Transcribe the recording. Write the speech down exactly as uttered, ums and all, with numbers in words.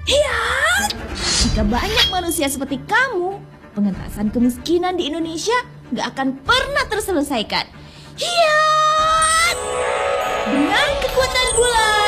Hiat! Jika banyak manusia seperti kamu, pengentasan kemiskinan di Indonesia gak akan pernah terselesaikan. Hiat! Dengan kekuatan bulan.